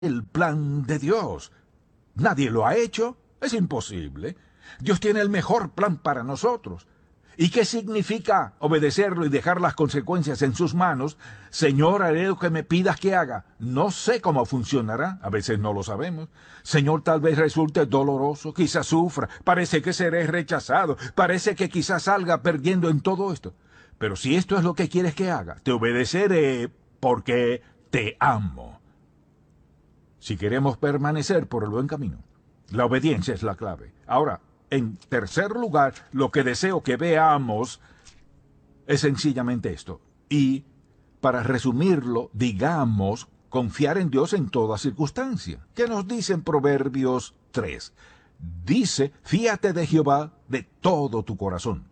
el plan de Dios. Nadie lo ha hecho. Es imposible. Dios tiene el mejor plan para nosotros. ¿Y qué significa obedecerlo y dejar las consecuencias en sus manos? Señor, haré lo que me pidas que haga. No sé cómo funcionará. A veces no lo sabemos. Señor, tal vez resulte doloroso. Quizás sufra. Parece que seré rechazado. Parece que quizás salga perdiendo en todo esto. Pero si esto es lo que quieres que haga, te obedeceré porque te amo. Si queremos permanecer por el buen camino, la obediencia es la clave. Ahora, en tercer lugar, lo que deseo que veamos es sencillamente esto. Y, para resumirlo, digamos, confiar en Dios en toda circunstancia. ¿Qué nos dice en Proverbios 3? Dice, fíate de Jehová de todo tu corazón.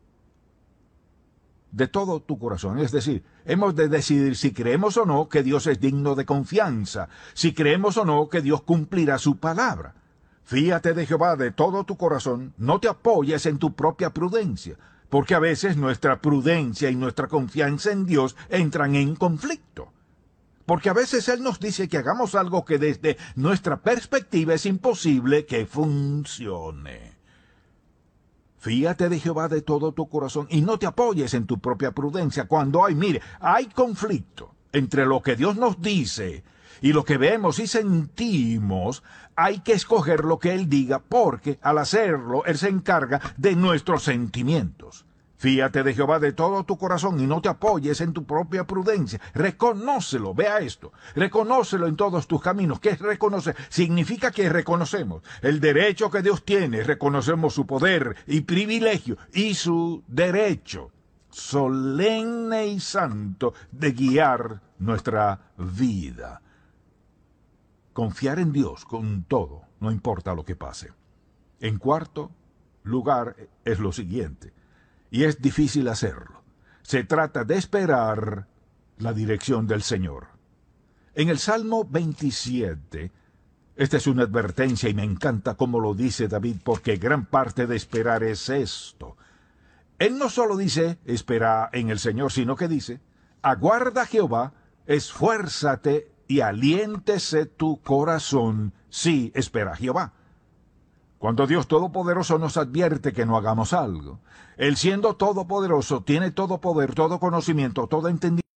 De todo tu corazón. Es decir, hemos de decidir si creemos o no que Dios es digno de confianza, si creemos o no que Dios cumplirá su palabra. Fíate de Jehová de todo tu corazón, no te apoyes en tu propia prudencia, porque a veces nuestra prudencia y nuestra confianza en Dios entran en conflicto. Porque a veces Él nos dice que hagamos algo que desde nuestra perspectiva es imposible que funcione. Fíate de Jehová de todo tu corazón y no te apoyes en tu propia prudencia cuando hay conflicto entre lo que Dios nos dice y lo que vemos y sentimos. Hay que escoger lo que Él diga porque al hacerlo Él se encarga de nuestros sentimientos. Fíate de Jehová de todo tu corazón y no te apoyes en tu propia prudencia. Reconócelo, vea esto. Reconócelo en todos tus caminos. ¿Qué es reconocer? Significa que reconocemos el derecho que Dios tiene. Reconocemos su poder y privilegio y su derecho solemne y santo de guiar nuestra vida. Confiar en Dios con todo, no importa lo que pase. En cuarto lugar es lo siguiente. Y es difícil hacerlo. Se trata de esperar la dirección del Señor. En el Salmo 27, esta es una advertencia y me encanta cómo lo dice David, porque gran parte de esperar es esto. Él no solo dice, espera en el Señor, sino que dice, aguarda a Jehová, esfuérzate y aliéntese tu corazón, sí, espera a Jehová. Cuando Dios Todopoderoso nos advierte que no hagamos algo, Él siendo todopoderoso tiene todo poder, todo conocimiento, todo entendimiento.